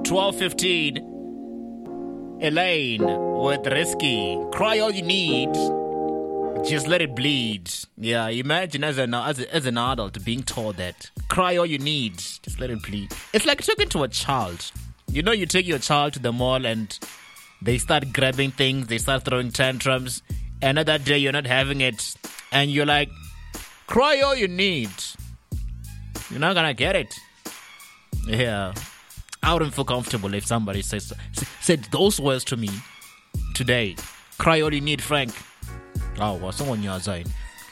12:15. Elaine with Risky. Cry all you need. Just let it bleed. Yeah, imagine as an adult being told that. Cry all you need. Just let it bleed. It's like talking to a child. You know, you take your child to the mall and they start grabbing things. They start throwing tantrums. Another day you're not having it. And you're like, cry all you need. You're not gonna get it. Yeah. I wouldn't feel comfortable if somebody said those words to me today. Cry all you need, Frank. Oh, well, someone you're saying.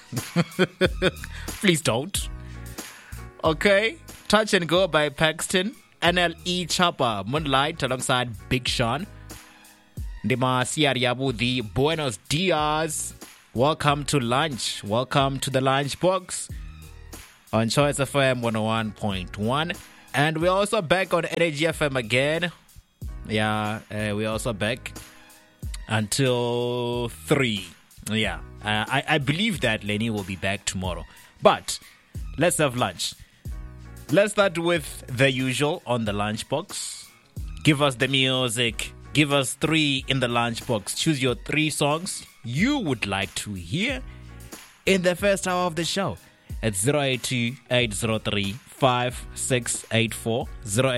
Please don't. Okay. Touch and Go by Paxton. NLE Chopper. Moonlight alongside Big Sean. Ndima Siariabu, the Buenos Dias. Welcome to lunch. Welcome to the lunchbox on Choice FM 101.1. And we're also back on Energy FM again. Yeah, we're also back until 3. Yeah, I believe that Lenny will be back tomorrow. But let's have lunch. Let's start with the usual on the lunchbox. Give us the music. Give us 3 in the lunchbox. Choose your 3 songs you would like to hear in the first hour of the show. It's 082-803-5684.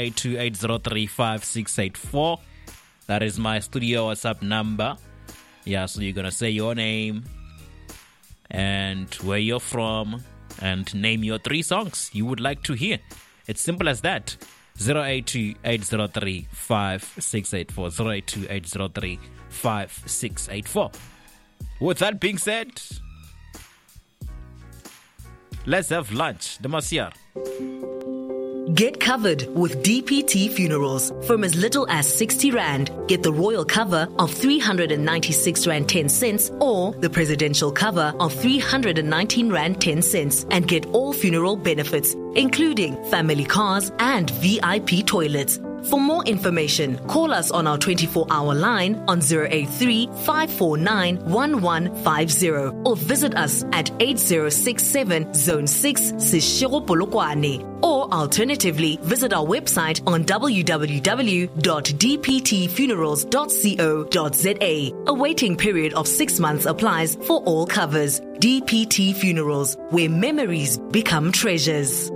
082-803-5684. That is my studio WhatsApp number. Yeah, so you're going to say your name and where you're from and name your 3 songs you would like to hear. It's simple as that. 082-803-5684. 082-803-5684. With that being said, let's have lunch. Demasiar. Get covered with DPT Funerals. From as little as 60 Rand, get the royal cover of 396 Rand 10 cents or the presidential cover of 319 Rand 10 cents and get all funeral benefits, including family cars and VIP toilets. For more information, call us on our 24-hour line on 083-549-1150 or visit us at 8067 Zone 6 Seshego Polokwane. Or alternatively, visit our website on www.dptfunerals.co.za. A waiting period of 6 months applies for all covers. DPT Funerals, where memories become treasures.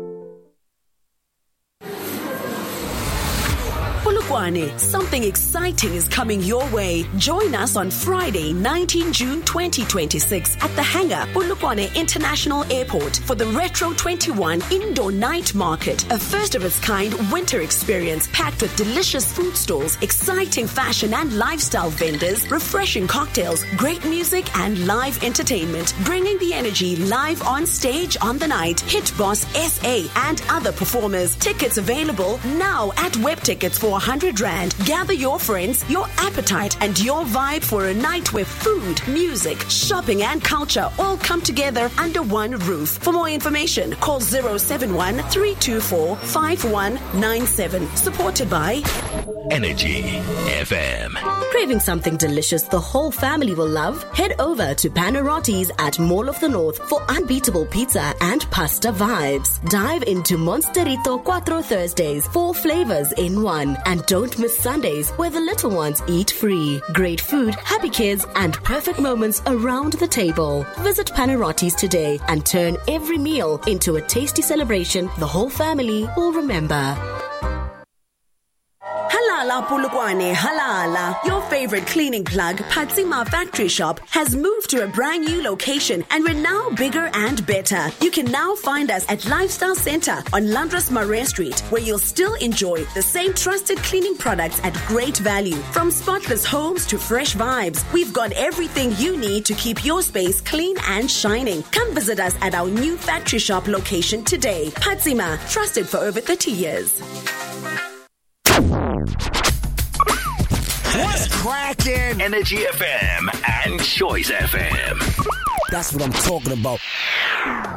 Something exciting is coming your way. Join us on Friday, 19 June 2026 at the hangar, Polokwane International Airport for the Retro 21 Indoor Night Market, a first-of-its-kind winter experience packed with delicious food stalls, exciting fashion and lifestyle vendors, refreshing cocktails, great music, and live entertainment. Bringing the energy live on stage on the night, Hit Boss SA and other performers. Tickets available now at Web Tickets for 100 Rand. Gather your friends, your appetite, and your vibe for a night where food, music, shopping, and culture all come together under one roof. For more information, call 071-324-5197. Supported by Energy FM. Craving something delicious the whole family will love? Head over to Panarotti's at Mall of the North for unbeatable pizza and pasta vibes. Dive into Monsterito Cuatro Thursdays, 4 flavors in one. And don't miss Sundays where the little ones eat free. Great food, happy kids, and perfect moments around the table. Visit Panarotti's today and turn every meal into a tasty celebration the whole family will remember. Halala Polokwane, halala. Your favorite cleaning plug, Patsima Factory Shop, has moved to a brand new location and we're now bigger and better. You can now find us at Lifestyle Center on Landras Marais Street, where you'll still enjoy the same trusted cleaning products at great value. From spotless homes to fresh vibes, we've got everything you need to keep your space clean and shining. Come visit us at our new Factory Shop location today. Patsima, trusted for over 30 years. What's cracking? Energy FM and Choice FM. That's what I'm talking about.